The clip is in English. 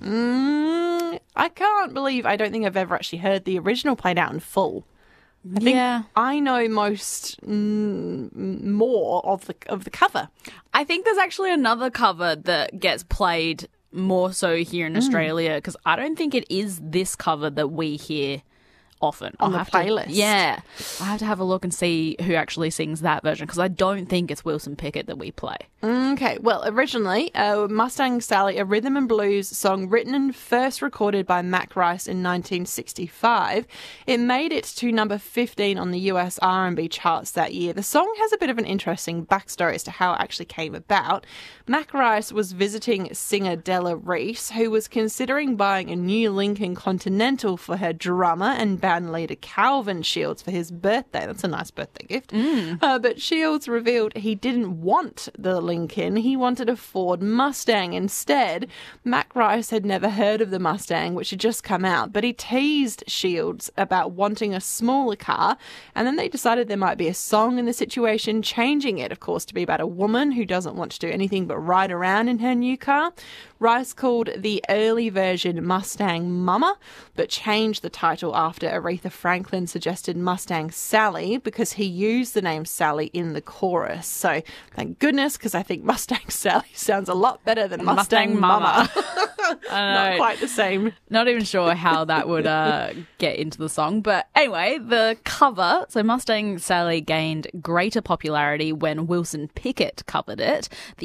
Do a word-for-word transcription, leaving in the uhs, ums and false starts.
Mm, I can't believe I don't think I've ever actually heard the original played out in full. I think yeah. I know most mm, more of the of the cover. I think there's actually another cover that gets played more so here in mm. Australia, because I don't think it is this cover that we hear often. On I'll the playlist. To, yeah. I have to have a look and see who actually sings that version, because I don't think it's Wilson Pickett that we play. Okay, well, originally, uh, Mustang Sally, a rhythm and blues song written and first recorded by Mac Rice in nineteen sixty-five. It made it to number fifteen on the U S R and B charts that year. The song has a bit of an interesting backstory as to how it actually came about. Mac Rice was visiting singer Della Reese, who was considering buying a new Lincoln Continental for her drummer and band leader Calvin Shields for his birthday. That's a nice birthday gift. Mm. Uh, but Shields revealed he didn't want the Lincoln. He wanted a Ford Mustang instead. Mac Rice had never heard of the Mustang, which had just come out, but he teased Shields about wanting a smaller car, and then they decided there might be a song in the situation, changing it, of course, to be about a woman who doesn't want to do anything but ride around in her new car. Rice called the early version Mustang Mama, but changed the title after Aretha Franklin suggested Mustang Sally because he used the name Sally in the chorus. So thank goodness, because I think Mustang Sally sounds a lot better than Mustang, Mustang Mama. Not quite the same. Not even sure how that would uh, get into the song. But anyway, the cover, so Mustang Sally gained greater popularity when Wilson Pickett covered it. The